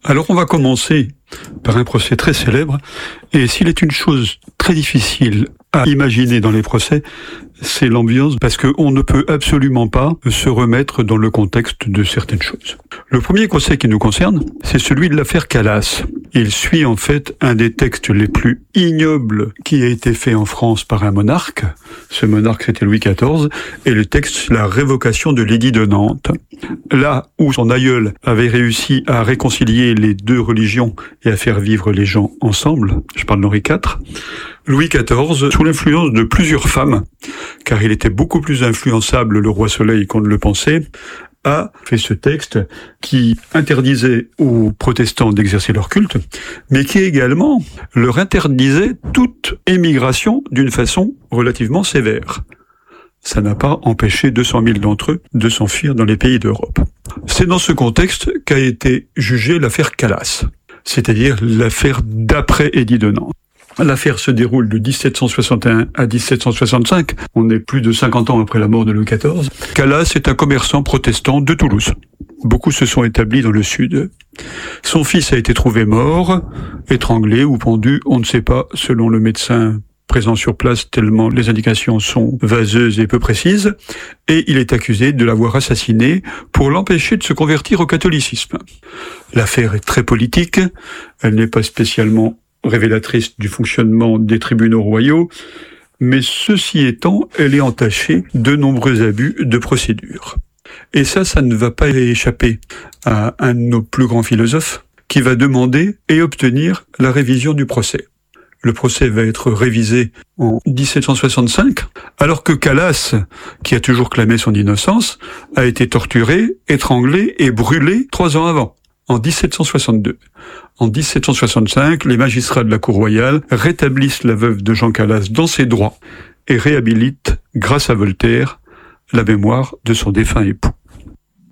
Alors on va commencer par un procès très célèbre, et s'il est une chose très difficile à imaginer dans les procès, c'est l'ambiance, parce qu'on ne peut absolument pas se remettre dans le contexte de certaines choses. Le premier procès qui nous concerne, c'est celui de l'affaire Calas. Il suit en fait un des textes les plus ignobles qui a été fait en France par un monarque. Ce monarque, c'était Louis XIV, et le texte, c'est la révocation de l'édit de Nantes. Là où son aïeul avait réussi à réconcilier les deux religions et à faire vivre les gens ensemble, je parle d'Henri IV, Louis XIV, sous l'influence de plusieurs femmes, car il était beaucoup plus influençable, le roi Soleil, qu'on ne le pensait, a fait ce texte qui interdisait aux protestants d'exercer leur culte, mais qui également leur interdisait toute émigration d'une façon relativement sévère. Ça n'a pas empêché 200 000 d'entre eux de s'enfuir dans les pays d'Europe. C'est dans ce contexte qu'a été jugée l'affaire Calas, c'est-à-dire l'affaire d'après-édit de Nantes. L'affaire se déroule de 1761 à 1765. On est plus de 50 ans après la mort de Louis XIV. Calas est un commerçant protestant de Toulouse. Beaucoup se sont établis dans le sud. Son fils a été trouvé mort, étranglé ou pendu, on ne sait pas, selon le médecin présent sur place, tellement les indications sont vaseuses et peu précises, et il est accusé de l'avoir assassiné pour l'empêcher de se convertir au catholicisme. L'affaire est très politique, elle n'est pas spécialement révélatrice du fonctionnement des tribunaux royaux, mais ceci étant, elle est entachée de nombreux abus de procédure. Et ça ne va pas échapper à un de nos plus grands philosophes, qui va demander et obtenir la révision du procès. Le procès va être révisé en 1765, alors que Calas, qui a toujours clamé son innocence, a été torturé, étranglé et brûlé 3 ans avant, en 1762. En 1765, les magistrats de la Cour royale rétablissent la veuve de Jean Calas dans ses droits et réhabilitent, grâce à Voltaire, la mémoire de son défunt époux.